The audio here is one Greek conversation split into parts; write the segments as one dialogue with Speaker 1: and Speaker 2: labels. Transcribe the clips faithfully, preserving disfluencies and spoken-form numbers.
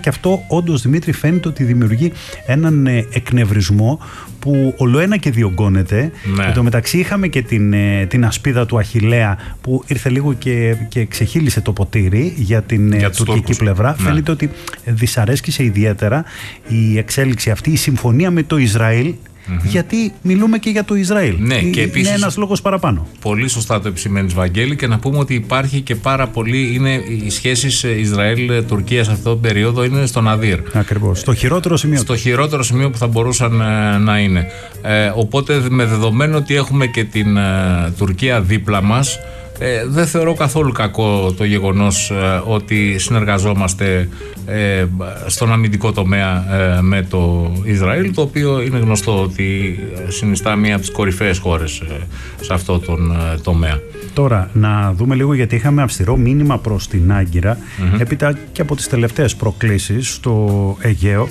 Speaker 1: και αυτό όντως, Δημήτρη, φαίνεται ότι δημιουργεί έναν εκνευρισμό που ολοένα και διωγγώνεται. Ναι. Εν τω μεταξύ είχαμε και την, την ασπίδα του Αχιλλέα που ήρθε λίγο και, και ξεχύλισε το ποτήρι για την για τουρκική πλευρά. Ναι. Φαίνεται ότι δυσαρέσκησε ιδιαίτερα η εξέλιξη αυτή, η συμφωνία με το Ισραήλ. Mm-hmm. Γιατί μιλούμε και για το Ισραήλ.
Speaker 2: Ναι, και επίσης,
Speaker 1: είναι ένας λόγος παραπάνω.
Speaker 2: Πολύ σωστά το επισημαίνεις, Βαγγέλη, και να πούμε ότι υπάρχει και πάρα πολύ. Είναι οι σχέσεις Ισραήλ-Τουρκία σε αυτόν τον περίοδο είναι στο ναδύρ.
Speaker 1: Ακριβώς. Στο χειρότερο σημείο.
Speaker 2: Στο χειρότερο σημείο που θα μπορούσαν ε, να είναι. Ε, οπότε, με δεδομένο ότι έχουμε και την ε, Τουρκία δίπλα μας, Ε, δεν θεωρώ καθόλου κακό το γεγονός ε, ότι συνεργαζόμαστε ε, στον αμυντικό τομέα ε, με το Ισραήλ, το οποίο είναι γνωστό ότι συνιστά μία από τις κορυφαίες χώρες ε, σε αυτό τον ε, τομέα.
Speaker 1: Τώρα να δούμε λίγο, γιατί είχαμε αυστηρό μήνυμα προς την Άγκυρα mm-hmm. έπειτα και από τις τελευταίες προκλήσεις στο Αιγαίο,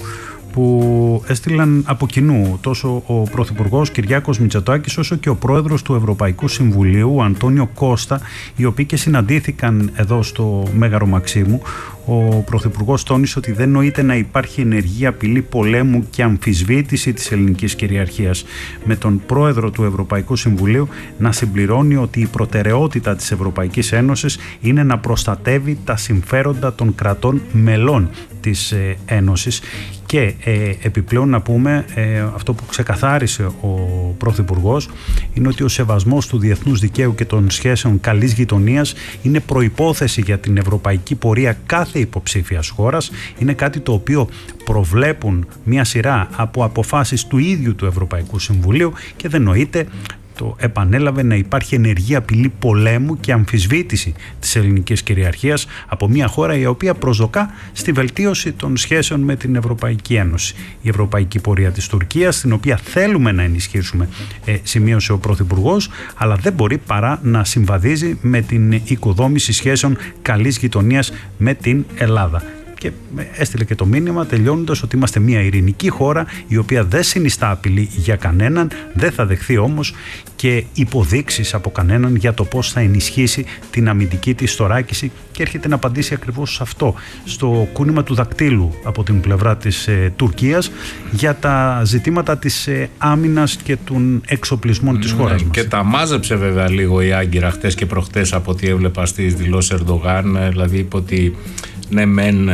Speaker 1: που έστειλαν από κοινού τόσο ο Πρωθυπουργός Κυριάκος Μητσοτάκης όσο και ο Πρόεδρος του Ευρωπαϊκού Συμβουλίου Αντώνιο Κώστα, οι οποίοι και συναντήθηκαν εδώ στο Μέγαρο Μαξίμου. Ο Πρωθυπουργός τόνισε ότι δεν νοείται να υπάρχει ενεργή απειλή πολέμου και αμφισβήτηση της ελληνικής κυριαρχίας, με τον Πρόεδρο του Ευρωπαϊκού Συμβουλίου να συμπληρώνει ότι η προτεραιότητα της Ευρωπαϊκής Ένωσης είναι να προστατεύει τα συμφέροντα των κρατών μελών της ε, Ένωσης. Και ε, επιπλέον να πούμε ε, αυτό που ξεκαθάρισε ο Πρωθυπουργός είναι ότι ο σεβασμός του διεθνούς δικαίου και των σχέσεων καλής γειτονίας είναι προϋπόθεση για την ευρωπαϊκή πορεία κάθε υποψήφιας χώρας. Είναι κάτι το οποίο προβλέπουν μια σειρά από αποφάσεις του ίδιου του Ευρωπαϊκού Συμβουλίου και δεν νοείται, το επανέλαβε, να υπάρχει ενεργή απειλή πολέμου και αμφισβήτηση της ελληνικής κυριαρχίας από μια χώρα η οποία προσδοκά στη βελτίωση των σχέσεων με την Ευρωπαϊκή Ένωση. Η ευρωπαϊκή πορεία της Τουρκίας, την οποία θέλουμε να ενισχύσουμε, ε, σημείωσε ο Πρωθυπουργός, αλλά δεν μπορεί παρά να συμβαδίζει με την οικοδόμηση σχέσεων καλής γειτονίας με την Ελλάδα. Και έστειλε και το μήνυμα τελειώνοντας ότι είμαστε μια ειρηνική χώρα η οποία δεν συνιστά απειλή για κανέναν, δεν θα δεχθεί όμως και υποδείξεις από κανέναν για το πώς θα ενισχύσει την αμυντική της θωράκιση, και έρχεται να απαντήσει ακριβώς σε αυτό, στο κούνημα του δακτύλου από την πλευρά της ε, Τουρκίας για τα ζητήματα της ε, άμυνας και των εξοπλισμών της χώρας
Speaker 2: ναι, μας. Και τα μάζεψε βέβαια λίγο η Άγκυρα χτες και προχτές από ό,τι έβλεπα στις δηλώσεις Ερντογάν, δηλαδή είπε ότι ναι μεν,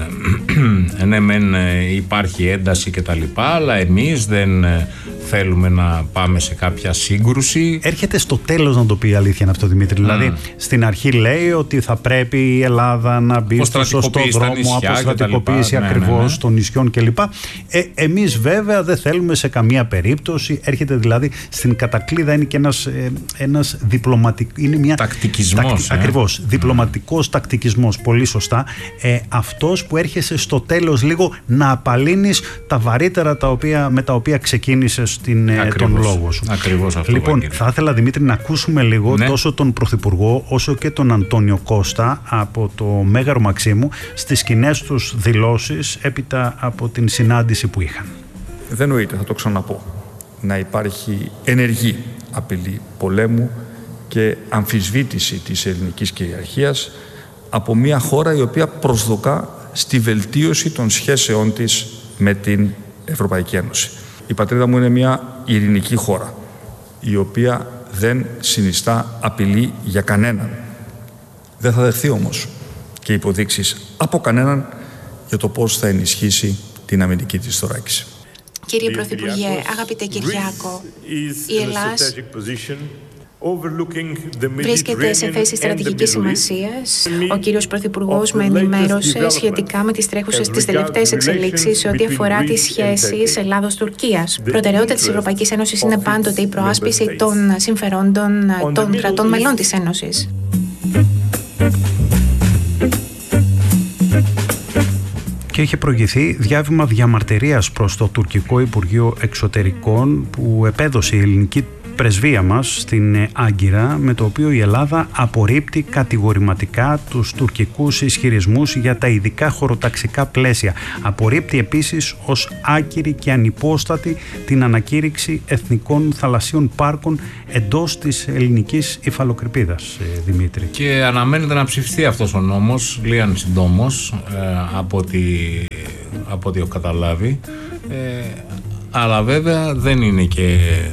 Speaker 2: ναι μεν υπάρχει ένταση και τα λοιπά, αλλά εμείς δεν θέλουμε να πάμε σε κάποια σύγκρουση.
Speaker 1: Έρχεται στο τέλος να το πει η αλήθεια αυτό, Δημήτρη. Mm. Δηλαδή στην αρχή λέει ότι θα πρέπει η Ελλάδα να μπει στο σωστό δρόμο, αποστρατικοποίηση ακριβώς ναι, ναι, ναι. των νησιών κλπ. Ε, εμείς βέβαια δεν θέλουμε σε καμία περίπτωση. Έρχεται δηλαδή στην κατακλείδα, είναι και ένας, ε, ένας διπλωματικός, είναι μια
Speaker 2: τακτικισμός.
Speaker 1: Τακτι, ε. Ακριβώς, διπλωματικός mm. τακτικισμός, πολύ σωστά. Ε, αυτός που έρχεσαι στο τέλος λίγο να απαλύνεις τα βαρύτερα τα οποία, με τα οποία ξεκίνησες την, τον λόγο σου.
Speaker 2: Ακριβώς αυτό.
Speaker 1: Λοιπόν, θα ήθελα, Δημήτρη, να ακούσουμε λίγο ναι. τόσο τον Πρωθυπουργό όσο και τον Αντώνιο Κώστα από το Μέγαρο Μαξίμου στις κοινές τους δηλώσεις έπειτα από την συνάντηση που είχαν.
Speaker 3: Δεν νοείται, θα το ξαναπώ, να υπάρχει ενεργή απειλή πολέμου και αμφισβήτηση της ελληνικής κυριαρχίας από μια χώρα η οποία προσδοκά στη βελτίωση των σχέσεών της με την Ευρωπαϊκή Ένωση. Η πατρίδα μου είναι μια ειρηνική χώρα, η οποία δεν συνιστά απειλή για κανέναν. Δεν θα δεχθεί όμως και υποδείξεις από κανέναν για το πώς θα ενισχύσει την αμυντική της θωράκιση.
Speaker 4: Κύριε Πρωθυπουργέ, αγαπητέ Κυριάκο, η Ελλάς βρίσκεται σε θέση στρατηγικής σημασίας. Ο κύριος Πρωθυπουργός με ενημέρωσε σχετικά με τις τρέχουσες τις τελευταίες εξελίξεις σε ό,τι αφορά τις σχέσεις Ελλάδος-Τουρκίας. Προτεραιότητα της Ευρωπαϊκής Ένωσης είναι πάντοτε η προάσπιση των συμφερόντων των κρατών μελών της Ένωσης.
Speaker 1: Και είχε προηγηθεί διάβημα διαμαρτυρίας προς το τουρκικό Υπουργείο Εξωτερικών που επέδωσε η ελληνική πρεσβεία μας στην Άγκυρα, με το οποίο η Ελλάδα απορρίπτει κατηγορηματικά τους τουρκικούς ισχυρισμούς για τα ειδικά χωροταξικά πλαίσια. Απορρίπτει επίσης ως άκυρη και ανυπόστατη την ανακήρυξη εθνικών θαλασσίων πάρκων εντός της ελληνικής υφαλοκρηπίδας, Δημήτρη.
Speaker 2: Και αναμένεται να ψηφιστεί αυτός ο νόμος, λίγαν συντόμως, ε, από ό,τι από ό,τι έχω καταλάβει. Ε, αλλά βέβαια δεν είναι και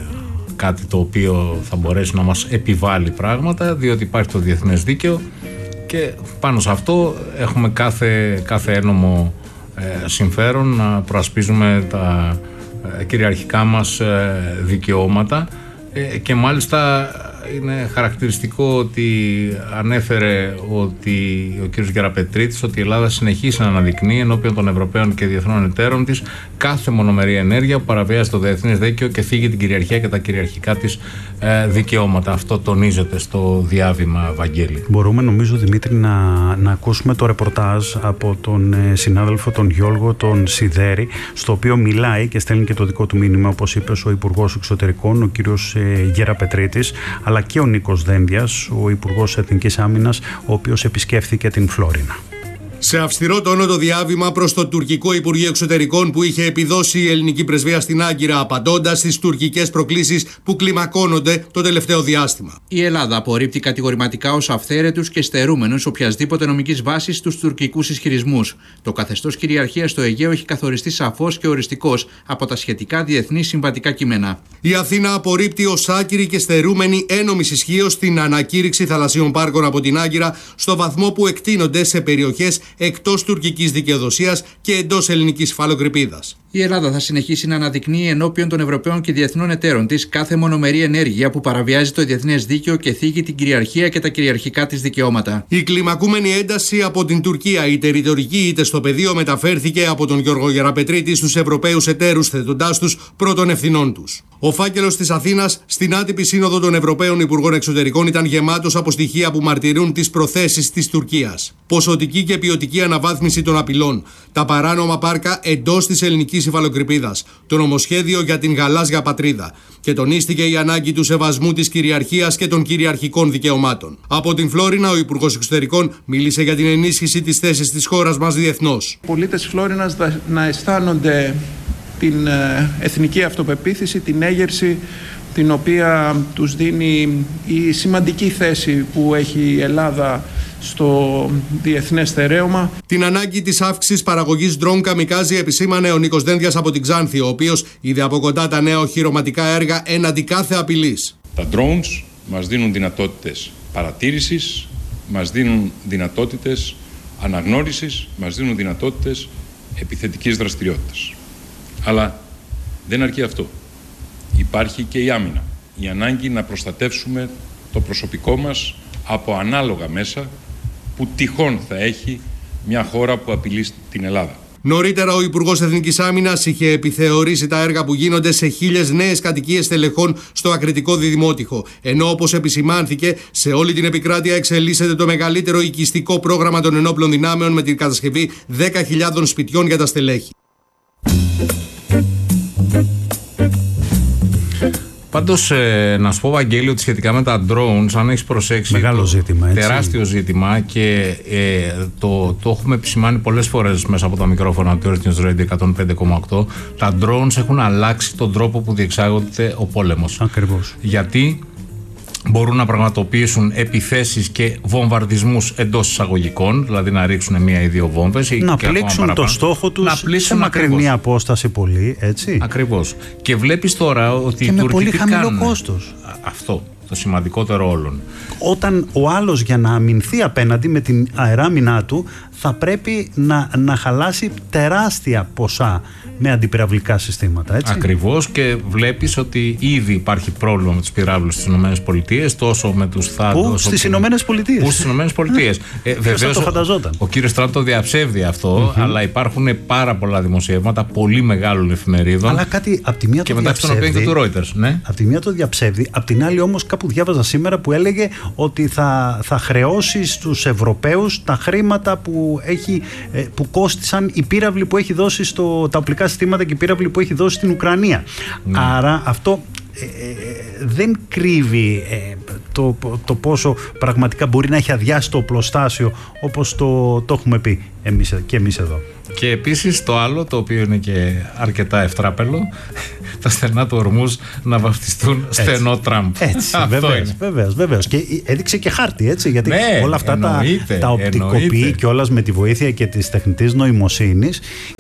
Speaker 2: κάτι το οποίο θα μπορέσει να μας επιβάλλει πράγματα, διότι υπάρχει το διεθνές δίκαιο και πάνω σε αυτό έχουμε κάθε, κάθε ένομο ε, συμφέρον να προασπίζουμε τα ε, κυριαρχικά μας ε, δικαιώματα ε, και μάλιστα είναι χαρακτηριστικό ότι ανέφερε ότι ο κ. Γεραπετρίτης ότι η Ελλάδα συνεχίσει να αναδεικνύει ενώπιον των Ευρωπαίων και διεθνών εταίρων της κάθε μονομερή ενέργεια που παραβιάζει το διεθνές δίκαιο και θίγει την κυριαρχία και τα κυριαρχικά της ε, δικαιώματα. Αυτό τονίζεται στο διάβημα, Βαγγέλη.
Speaker 1: Μπορούμε, νομίζω, Δημήτρη, να, να ακούσουμε το ρεπορτάζ από τον ε, συνάδελφο τον Γιώργο τον Σιδέρη, στο οποίο μιλάει και στέλνει και το δικό του μήνυμα, όπως είπε, ο Υπουργός Εξωτερικών, ο κ. ε, Γεραπετρίτης, αλλά και ο Νίκος Δένδιας, ο Υπουργός Εθνικής Άμυνας, ο οποίος επισκέφθηκε την Φλόρινα.
Speaker 5: Σε αυστηρό τόνο το διάβημα προς το τουρκικό Υπουργείο Εξωτερικών που είχε επιδώσει η ελληνική πρεσβεία στην Άγκυρα, απαντώντας στις τουρκικές προκλήσεις που κλιμακώνονται το τελευταίο διάστημα.
Speaker 6: Η Ελλάδα απορρίπτει κατηγορηματικά ως αυθαίρετους και στερούμενους οποιασδήποτε νομικής βάσης τους τουρκικούς ισχυρισμούς. Το καθεστώς κυριαρχίας στο Αιγαίο έχει καθοριστεί σαφώς και οριστικώς από τα σχετικά διεθνή συμβατικά κείμενα.
Speaker 5: Η Αθήνα απορρίπτει ως άκυρη και στερούμενη ένομης ισχύως την ανακήρυξη θαλασσίων πάρκων από την Άγκυρα, στο βαθμό που εκτείνονται σε περιοχές εκτός τουρκικής δικαιοδοσίας και εντός ελληνικής υφαλοκρηπίδας.
Speaker 6: Η Ελλάδα θα συνεχίσει να αναδεικνύει ενώπιον των Ευρωπαίων και διεθνών εταίρων της κάθε μονομερή ενέργεια που παραβιάζει το διεθνές δίκαιο και θίγει την κυριαρχία και τα κυριαρχικά της δικαιώματα.
Speaker 5: Η κλιμακούμενη ένταση από την Τουρκία, είτε ρητορική είτε στο πεδίο, μεταφέρθηκε από τον Γιώργο Γεραπετρίτη στους Ευρωπαίους εταίρους, θέτοντάς τους πρώτων ευθυνών τους. Ο φάκελος της Αθήνας στην άτυπη σύνοδο των Ευρωπαίων Υπουργών Εξωτερικών ήταν γεμάτος από στοιχεία που μαρτυρούν τις προθέσεις της Τουρκίας. Ποσοτική και ποιοτική αναβάθμιση των απειλών, τα παράνομα πάρκα εντός της ελληνικής υφαλοκρηπίδας, το νομοσχέδιο για την γαλάζια πατρίδα και τονίστηκε η ανάγκη του σεβασμού της κυριαρχίας και των κυριαρχικών δικαιωμάτων. Από την Φλόρινα, ο Υπουργός Εξωτερικών μίλησε για την ενίσχυση της θέσης της χώρας μας διεθνώς.
Speaker 7: Οι πολίτες Φλόρινας να αισθάνονται την εθνική αυτοπεποίθηση, την έγερση την οποία τους δίνει η σημαντική θέση που έχει η Ελλάδα στο διεθνές στερέωμα.
Speaker 5: Την ανάγκη της αύξησης παραγωγής ντρόουν καμικάζι επισήμανε ο Νίκος Δένδιας από την Ξάνθη, ο οποίος είδε από κοντά τα νέα οχυρωματικά έργα έναντι κάθε απειλής.
Speaker 8: Τα drones μας δίνουν δυνατότητες παρατήρησης, μας δίνουν δυνατότητες αναγνώρισης, μας δίνουν δυνατότητες επιθετικής δραστηριότητας. Αλλά δεν αρκεί αυτό. Υπάρχει και η άμυνα. Η ανάγκη να προστατεύσουμε το προσωπικό μας από ανάλογα μέσα που τυχόν θα έχει μια χώρα που απειλεί την Ελλάδα.
Speaker 5: Νωρίτερα, ο Υπουργός Εθνικής Άμυνας είχε επιθεωρήσει τα έργα που γίνονται σε χίλιες νέες κατοικίες τελεχών στο Ακριτικό Διδημότυχο. Ενώ, όπως επισημάνθηκε, σε όλη την επικράτεια εξελίσσεται το μεγαλύτερο οικιστικό πρόγραμμα των ενόπλων δυνάμεων με την κατασκευή δέκα χιλιάδων σπιτιών για τα στελέχη.
Speaker 2: Πάντως, ε, να σου πω, Βαγγέλη, ότι σχετικά με τα drones, αν έχεις προσέξει.
Speaker 1: Μεγάλο
Speaker 2: το,
Speaker 1: ζήτημα, έτσι.
Speaker 2: Τεράστιο ζήτημα και ε, το, το έχουμε επισημάνει πολλές φορές μέσα από τα μικρόφωνα του Earth News Radio εκατόν πέντε κόμμα οκτώ. Τα drones έχουν αλλάξει τον τρόπο που διεξάγονται ο πόλεμος.
Speaker 1: Ακριβώς.
Speaker 2: Γιατί μπορούν να πραγματοποιήσουν επιθέσεις και βομβαρδισμούς εντός εισαγωγικών, δηλαδή να ρίξουν μία ή δύο βόμβες.
Speaker 1: Να πλήξουν το στόχο τους σε μακρινή απόσταση πολύ, έτσι.
Speaker 2: Ακριβώς. Και βλέπεις τώρα ότι
Speaker 1: και
Speaker 2: οι
Speaker 1: με
Speaker 2: Τούρκοι
Speaker 1: πολύ
Speaker 2: τι
Speaker 1: χαμηλό
Speaker 2: κάνουν.
Speaker 1: κόστος.
Speaker 2: Αυτό, το σημαντικότερο όλων.
Speaker 1: Όταν ο άλλος, για να αμυνθεί απέναντι με την αεράμινά του, θα πρέπει να, να χαλάσει τεράστια ποσά με αντιπυραυλικά συστήματα, έτσι.
Speaker 2: Ακριβώς, και βλέπεις ότι ήδη υπάρχει πρόβλημα με τους πυράβλους στις ΗΠΑ, τόσο με τους θάντους.
Speaker 1: Πού στις ΗΠΑ.
Speaker 2: Πού στις ΗΠΑ. ε, βεβαίως,
Speaker 1: το φανταζόταν.
Speaker 2: Ο, ο κύριος Τραμπ το διαψεύδει αυτό, mm-hmm. αλλά υπάρχουν πάρα πολλά δημοσιεύματα πολύ μεγάλων εφημερίδων.
Speaker 1: Αλλά κάτι από τη μία
Speaker 2: και
Speaker 1: το
Speaker 2: μεταξύ των οποίων και του Reuters. Ναι.
Speaker 1: Από τη μία το διαψεύδει, από την άλλη όμως κάπου διάβαζα σήμερα που έλεγε ότι θα, θα χρεώσει στους Ευρωπαίους τα χρήματα που, έχει, που κόστησαν οι πύραυλοι που έχει δώσει στο, τα οπλικά συστήματα και οι πύραυλοι που έχει δώσει στην Ουκρανία. Ναι. Άρα αυτό ε, ε, δεν κρύβει ε, το, το πόσο πραγματικά μπορεί να έχει αδειάσει το οπλοστάσιο, όπως το, το έχουμε πει εμείς, και εμείς εδώ.
Speaker 2: Και επίσης το άλλο, το οποίο είναι και αρκετά ευτράπελο, τα στενά του Ορμούζ να βαφτιστούν έτσι. Στενό Τραμπ.
Speaker 1: Έτσι, βεβαίως, βεβαίως, βεβαίως. Και έδειξε και χάρτη, έτσι, γιατί
Speaker 2: ναι,
Speaker 1: όλα αυτά
Speaker 2: εννοείται,
Speaker 1: τα, τα οπτικοποιεί κιόλας με τη βοήθεια και της τεχνητής νοημοσύνης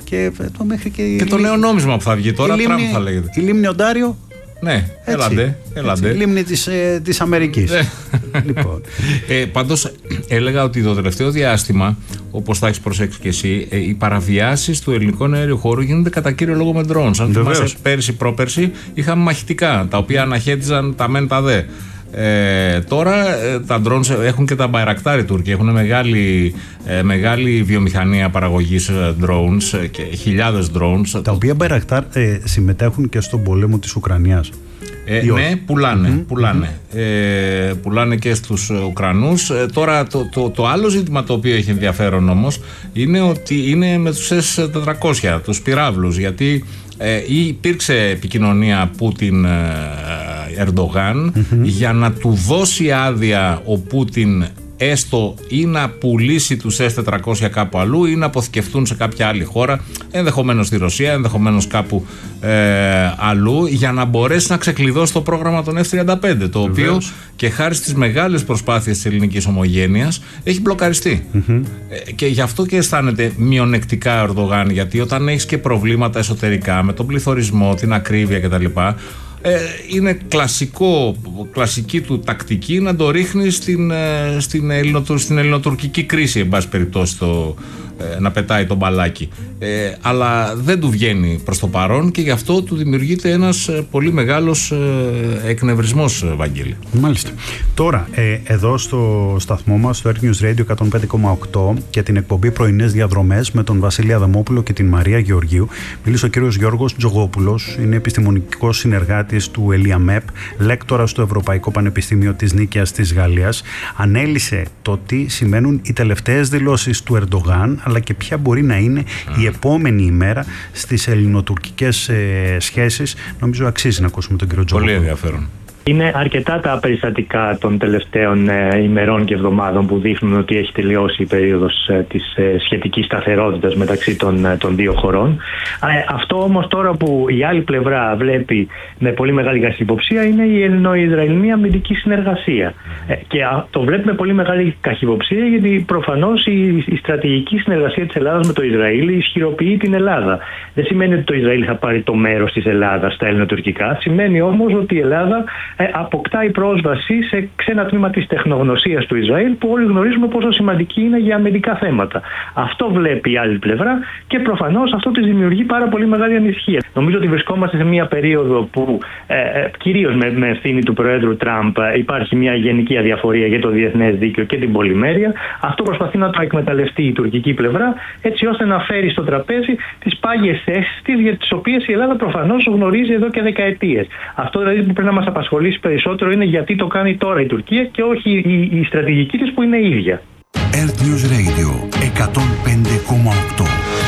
Speaker 1: Και, το μέχρι και,
Speaker 2: και το νέο νόμισμα που θα βγει τώρα,
Speaker 1: η
Speaker 2: Τραμπ
Speaker 1: λίμνη,
Speaker 2: θα λέγεται.
Speaker 1: Η λίμνη Οντάριο.
Speaker 2: Ναι, έλαντε, έλαντε.
Speaker 1: Η λίμνη της, ε, της Αμερικής. Λοιπόν.
Speaker 2: ε, πάντως έλεγα ότι το τελευταίο διάστημα, όπως θα έχεις προσέξει και εσύ, ε, οι παραβιάσεις του ελληνικού αέριου χώρου γίνονται κατά κύριο λόγο με drones. Αν θυμάσαι, πέρυσι πρόπερσι είχαμε μαχητικά, τα οποία αναχέτιζαν τα μεν τα δε. Ε, τώρα ε, τα drones έχουν και τα Bayraktar οι Τούρκοι, έχουν μεγάλη, ε, μεγάλη βιομηχανία παραγωγής ε, drones ε, και χιλιάδες drones.
Speaker 1: Τα οποία Bayraktar ε, συμμετέχουν και στον πόλεμο της Ουκρανίας.
Speaker 2: Ε, ναι, πουλάνε, mm-hmm. πουλάνε. Mm-hmm. Ε, πουλάνε και στους Ουκρανούς. Ε, τώρα το, το, το άλλο ζήτημα το οποίο έχει ενδιαφέρον όμως είναι ότι είναι με τους ες τετρακόσια, τους πυράβλους, γιατί ε, υπήρξε επικοινωνία Πούτιν Ερντογάν mm-hmm. για να του δώσει άδεια ο Πούτιν έστω ή να πουλήσει τους ες τετρακόσια κάπου αλλού ή να αποθηκευτούν σε κάποια άλλη χώρα, ενδεχομένως στη Ρωσία, ενδεχομένως κάπου ε, αλλού, για να μπορέσει να ξεκλειδώσει το πρόγραμμα των εφ τριάντα πέντε, το οποίο Βεβαίως. και χάρη στις μεγάλες προσπάθειες της ελληνικής ομογένειας έχει μπλοκαριστεί. Mm-hmm. Ε, και γι' αυτό και αισθάνεται μειονεκτικά ο Ερντογάν, γιατί όταν έχεις και προβλήματα εσωτερικά με τον πληθωρισμό, την ακρίβεια κτλ., Ε, είναι κλασικό, κλασική του τακτική να το ρίχνει στην, στην, ελληνοτουρ, στην ελληνοτουρκική κρίση, εν πάση περιπτώσει, το, ε, να πετάει τον μπαλάκι. Ε, αλλά δεν του βγαίνει προς το παρόν και γι' αυτό του δημιουργείται ένας πολύ μεγάλος ε, εκνευρισμός, Βαγγέλη.
Speaker 1: Μάλιστα. Τώρα, ε, εδώ στο σταθμό μας, στο Earth News Radio εκατόν πέντε κόμμα οκτώ και την εκπομπή Πρωινές Διαδρομές με τον Βασίλη Αδαμόπουλο και την Μαρία Γεωργίου, μίλησε ο κύριος Γιώργος Τζογόπουλος, είναι επιστημονικός συνεργάτης του ΕΛΙΑΜΕΠ, λέκτορας στο Ευρωπαϊκό Πανεπιστήμιο της Νίκαιας της Γαλλίας. Ανέλησε το τι σημαίνουν οι τελευταίες δηλώσεις του Ερντογάν, αλλά και ποια μπορεί να είναι mm. η επόμενη ημέρα στις ελληνοτουρκικές ε, σχέσεις. Νομίζω αξίζει να ακούσουμε τον κύριο Τζογόπουλο.
Speaker 2: Πολύ ενδιαφέρον.
Speaker 9: Είναι αρκετά τα περιστατικά των τελευταίων ε, ημερών και εβδομάδων που δείχνουν ότι έχει τελειώσει η περίοδος ε, της ε, σχετικής σταθερότητας μεταξύ των, ε, των δύο χωρών. Ε, αυτό όμως τώρα που η άλλη πλευρά βλέπει με πολύ μεγάλη καχυποψία είναι η ελληνο-ισραηλινή αμυντική συνεργασία. Ε, και α, το βλέπει με πολύ μεγάλη καχυποψία γιατί προφανώς η, η στρατηγική συνεργασία της Ελλάδας με το Ισραήλ ισχυροποιεί την Ελλάδα. Δεν σημαίνει ότι το Ισραήλ θα πάρει το μέρος της Ελλάδας στα ελληνοτουρκικά. Σημαίνει όμως ότι η Ελλάδα αποκτάει πρόσβαση σε ξένα τμήμα της τεχνογνωσίας του Ισραήλ που όλοι γνωρίζουμε πόσο σημαντική είναι για αμυντικά θέματα. Αυτό βλέπει η άλλη πλευρά και προφανώς αυτό της δημιουργεί πάρα πολύ μεγάλη ανησυχία. Νομίζω ότι βρισκόμαστε σε μια περίοδο που ε, κυρίως με, με ευθύνη του Προέδρου Τραμπ υπάρχει μια γενική αδιαφορία για το διεθνές δίκαιο και την πολυμέρεια. Αυτό προσπαθεί να το εκμεταλλευτεί η τουρκική πλευρά έτσι ώστε να φέρει στο τραπέζι τις πάγιες θέσεις της για τις οποίες η Ελλάδα προφανώς γνωρίζει εδώ και δεκαετίες. Αυτό δηλαδή που πρέπει να μας απασχολήσει περισσότερο είναι γιατί το κάνει τώρα η Τουρκία και όχι η, η στρατηγική της που είναι η ίδια.
Speaker 10: Earth News Radio εκατόν πέντε κόμμα οκτώ.